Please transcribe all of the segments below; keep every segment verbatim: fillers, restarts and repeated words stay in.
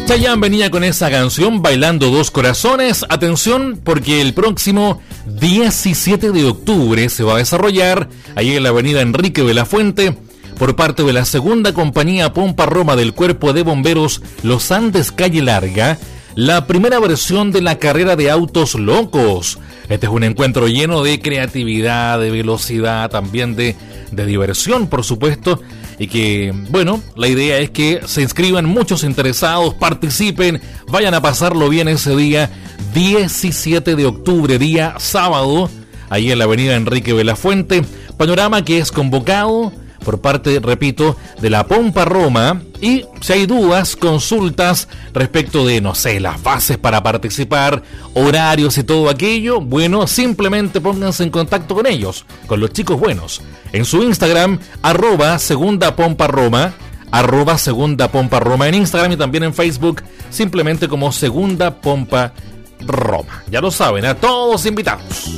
Chayanne venía con esa canción Bailando Dos Corazones. Atención, porque el próximo diecisiete de octubre se va a desarrollar ahí en la avenida Enrique de la Fuente, por parte de la segunda compañía Pompa Roma del Cuerpo de Bomberos Los Andes Calle Larga, la primera versión de la carrera de autos locos. Este es un encuentro lleno de creatividad, de velocidad, también de, de diversión, por supuesto. Y que, bueno, la idea es que se inscriban muchos interesados, participen, vayan a pasarlo bien ese día, diecisiete de octubre, día sábado, ahí en la avenida Enrique de la Fuente. Panorama que es convocado por parte, repito, de la Pompa Roma. Y si hay dudas, consultas respecto de, no sé, las bases para participar, horarios y todo aquello, bueno, simplemente pónganse en contacto con ellos, con los chicos buenos, en su Instagram, arroba segunda pompa roma, arroba segunda pompa roma en Instagram, y también en Facebook, simplemente como Segunda Pompa Roma. Ya lo saben, a todos invitados.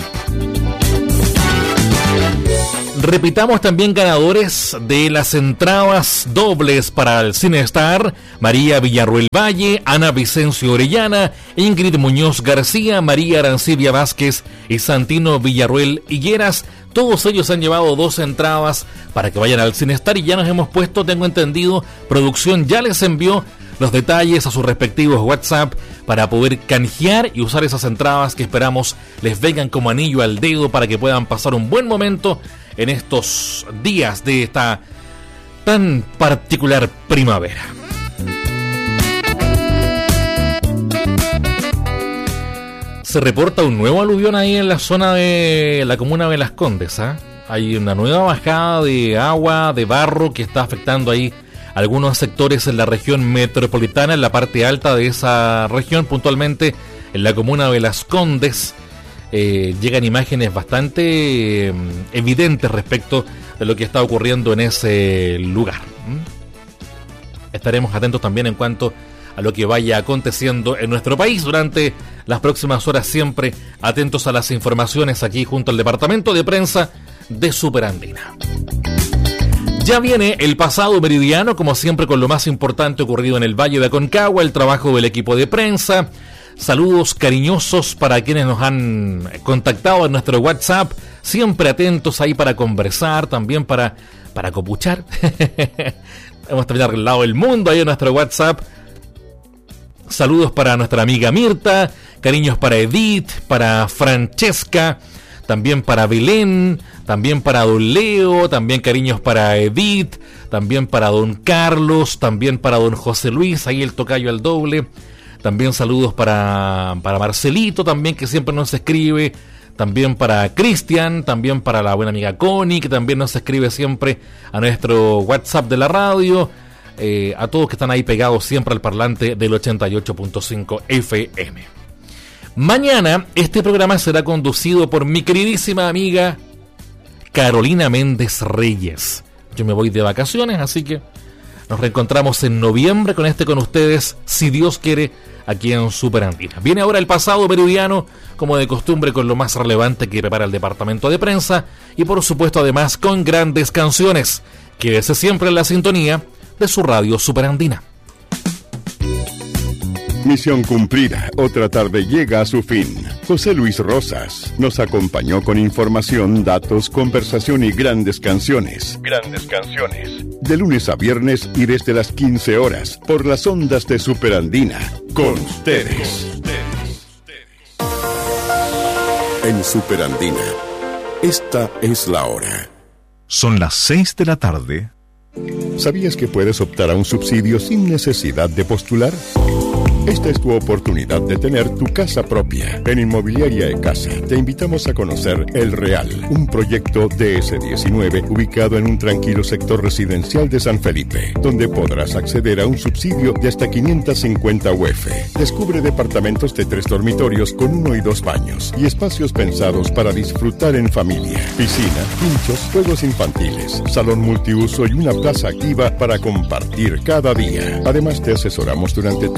Repitamos también ganadores de las entradas dobles para el CineStar: María Villarruel Valle, Ana Vicencio Orellana, Ingrid Muñoz García, María Arancibia Vázquez y Santino Villarruel Higueras. Todos ellos han llevado dos entradas para que vayan al CineStar, y ya nos hemos puesto, tengo entendido, producción ya les envió los detalles a sus respectivos WhatsApp para poder canjear y usar esas entradas que esperamos les vengan como anillo al dedo para que puedan pasar un buen momento en estos días de esta tan particular primavera. Se reporta un nuevo aluvión ahí en la zona de la comuna de Las Condes, ¿eh? Hay una nueva bajada de agua, de barro, que está afectando ahí algunos sectores en la región metropolitana, en la parte alta de esa región, puntualmente en la comuna de Las Condes. Eh, llegan imágenes bastante eh, evidentes respecto de lo que está ocurriendo en ese lugar. ¿Mm? Estaremos atentos también en cuanto a lo que vaya aconteciendo en nuestro país durante las próximas horas, siempre atentos a las informaciones aquí junto al departamento de prensa de Superandina. Ya viene el pasado meridiano, como siempre, con lo más importante ocurrido en el Valle de Aconcagua, el trabajo del equipo de prensa. Saludos cariñosos para quienes nos han contactado en nuestro WhatsApp, siempre atentos ahí para conversar, también para, para copuchar. Hemos también arreglado el mundo ahí en nuestro WhatsApp. Saludos para nuestra amiga Mirta, cariños para Edith, para Francesca, también para Belén, también para don Leo, también cariños para Edith, también para don Carlos, también para don José Luis, ahí el tocayo al doble. También saludos para, para Marcelito, también, que siempre nos escribe. También para Cristian, también para la buena amiga Connie, que también nos escribe siempre a nuestro WhatsApp de la radio. Eh, a todos que están ahí pegados siempre al parlante del ochenta y ocho punto cinco F M. Mañana este programa será conducido por mi queridísima amiga Carolina Méndez Reyes. Yo me voy de vacaciones, así que nos reencontramos en noviembre con este con ustedes, si Dios quiere, aquí en Superandina. Viene ahora el pasado meridiano, como de costumbre, con lo más relevante que prepara el departamento de prensa, y por supuesto además con grandes canciones. Quédese siempre en la sintonía de su radio Superandina. Misión cumplida. Otra tarde llega a su fin. José Luis Rosas nos acompañó con información, datos, conversación y grandes canciones. Grandes canciones. De lunes a viernes y desde las quince horas por las ondas de Superandina. Con ustedes. En Superandina. Esta es la hora. Son las seis de la tarde. ¿Sabías que puedes optar a un subsidio sin necesidad de postular? Esta es tu oportunidad de tener tu casa propia. En Inmobiliaria de Casa te invitamos a conocer El Real, un proyecto D S diecinueve ubicado en un tranquilo sector residencial de San Felipe, donde podrás acceder a un subsidio de hasta quinientos cincuenta U F. Descubre departamentos de tres dormitorios con uno y dos baños y espacios pensados para disfrutar en familia. Piscina, pinchos, juegos infantiles, salón multiuso y una plaza activa para compartir cada día. Además, te asesoramos durante todo el proceso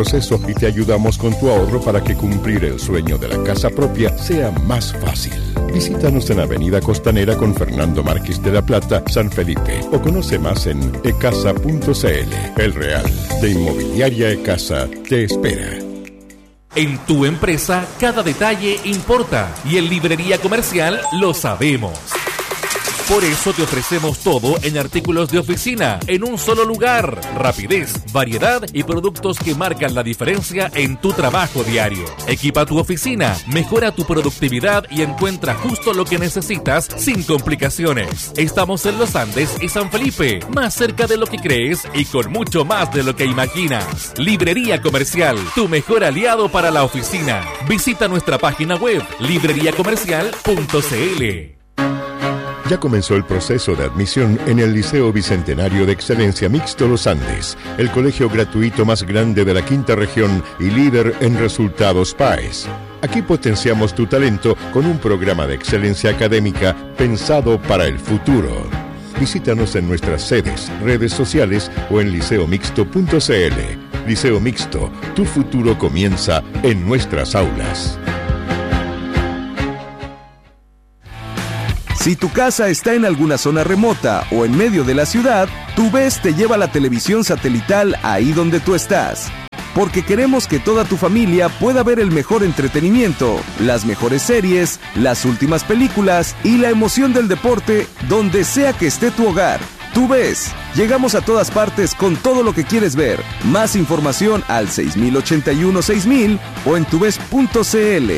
proceso y te ayudamos con tu ahorro para que cumplir el sueño de la casa propia sea más fácil. Visítanos en Avenida Costanera con Fernando Márquez de la Plata, San Felipe, o conoce más en ecasa punto cl. El Real de Inmobiliaria Ecasa te espera. En tu empresa, cada detalle importa y en Librería Comercial lo sabemos. Por eso te ofrecemos todo en artículos de oficina, en un solo lugar. Rapidez, variedad y productos que marcan la diferencia en tu trabajo diario. Equipa tu oficina, mejora tu productividad y encuentra justo lo que necesitas sin complicaciones. Estamos en Los Andes y San Felipe, más cerca de lo que crees y con mucho más de lo que imaginas. Librería Comercial, tu mejor aliado para la oficina. Visita nuestra página web, librería comercial punto cl. Ya comenzó el proceso de admisión en el Liceo Bicentenario de Excelencia Mixto Los Andes, el colegio gratuito más grande de la quinta región y líder en resultados P A E S. Aquí potenciamos tu talento con un programa de excelencia académica pensado para el futuro. Visítanos en nuestras sedes, redes sociales o en liceo mixto punto cl. Liceo Mixto, tu futuro comienza en nuestras aulas. Si tu casa está en alguna zona remota o en medio de la ciudad, TuVes te lleva la televisión satelital ahí donde tú estás. Porque queremos que toda tu familia pueda ver el mejor entretenimiento, las mejores series, las últimas películas y la emoción del deporte donde sea que esté tu hogar. TuVes, llegamos a todas partes con todo lo que quieres ver. Más información al seis mil ochenta y uno seis mil o en tuves punto cl.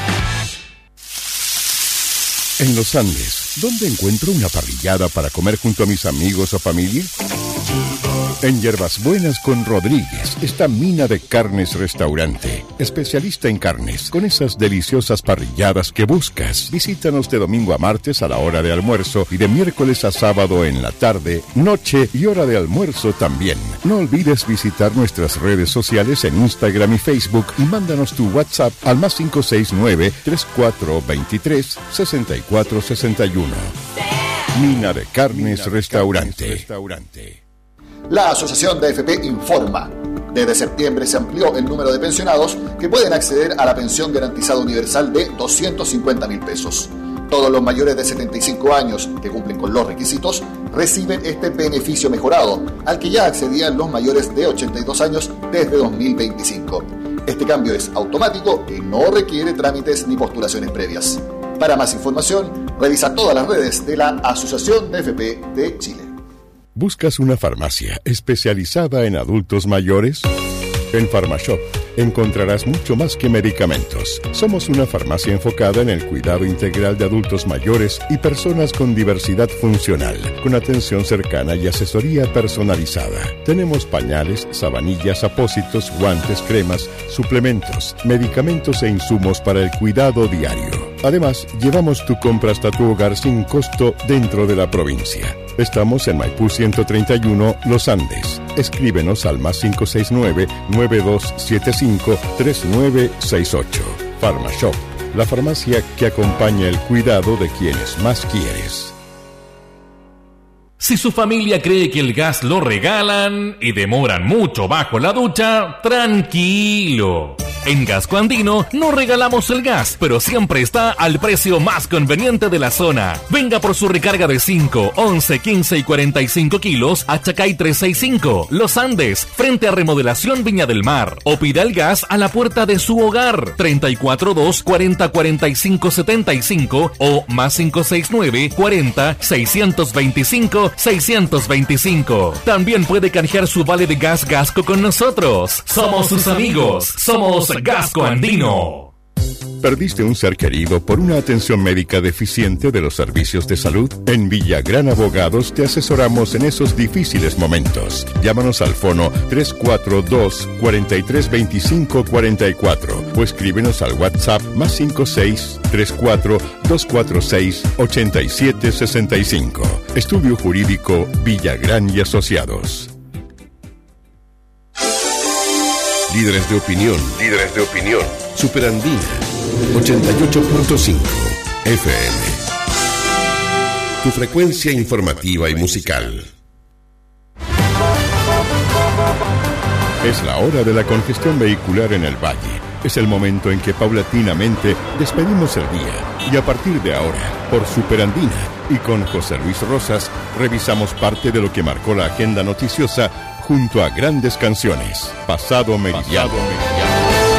En Los Andes, ¿dónde encuentro una parrillada para comer junto a mis amigos o familia? En Hierbas Buenas con Rodríguez está Mina de Carnes Restaurante, especialista en carnes, con esas deliciosas parrilladas que buscas. Visítanos de domingo a martes a la hora de almuerzo y de miércoles a sábado en la tarde, noche y hora de almuerzo también. No olvides visitar nuestras redes sociales en Instagram y Facebook y mándanos tu WhatsApp al más cinco seis nueve, tres cuatro dos tres, seis cuatro seis uno. Mina de Carnes Restaurante. La Asociación de A F P informa. Desde septiembre se amplió el número de pensionados que pueden acceder a la pensión garantizada universal de doscientos cincuenta mil pesos. Todos los mayores de setenta y cinco años que cumplen con los requisitos reciben este beneficio mejorado, al que ya accedían los mayores de ochenta y dos años desde dos mil veinticinco. Este cambio es automático y no requiere trámites ni postulaciones previas. Para más información, revisa todas las redes de la Asociación de A F P de Chile. ¿Buscas una farmacia especializada en adultos mayores? En PharmaShop encontrarás mucho más que medicamentos. Somos una farmacia enfocada en el cuidado integral de adultos mayores y personas con diversidad funcional, con atención cercana y asesoría personalizada. Tenemos pañales, sabanillas, apósitos, guantes, cremas, suplementos, medicamentos e insumos para el cuidado diario. Además, llevamos tu compra hasta tu hogar sin costo dentro de la provincia. Estamos en Maipú ciento treinta y uno, Los Andes. Escríbenos al más cinco seis nueve, nueve dos siete cinco, tres nueve seis ocho. PharmaShop, la farmacia que acompaña el cuidado de quienes más quieres. Si su familia cree que el gas lo regalan y demoran mucho bajo la ducha, tranquilo. En Gasco Andino no regalamos el gas, pero siempre está al precio más conveniente de la zona. Venga por su recarga de cinco, once, quince y cuarenta y cinco kilos a Chacay trescientos sesenta y cinco, Los Andes, frente a Remodelación Viña del Mar. O pida el gas a la puerta de su hogar, treinta y cuatro dos, cuarenta, cuarenta y cinco, setenta y cinco o más cinco seis nueve, cuarenta, seiscientos veinticinco, seiscientos veinticinco. También puede canjear su vale de gas Gasco con nosotros. Somos sus amigos. Somos Gasco Andino. ¿Perdiste un ser querido por una atención médica deficiente de los servicios de salud? En Villagrán Abogados te asesoramos en esos difíciles momentos. Llámanos al fono tres cuatro dos, cuatro tres dos cinco cuatro cuatro o escríbenos al WhatsApp más cinco seis, tres cuatro, dos cuatro seis, ocho siete seis cinco. Estudio Jurídico Villagrán y Asociados. Líderes de opinión, líderes de opinión. Superandina, ochenta y ocho punto cinco F M. Tu frecuencia informativa y musical. Es la hora de la congestión vehicular en el Valle. Es el momento en que paulatinamente despedimos el día. Y a partir de ahora, por Superandina y con José Luis Rosas, revisamos parte de lo que marcó la agenda noticiosa junto a grandes canciones. Pasado Meridiano. Pasado Meridiano.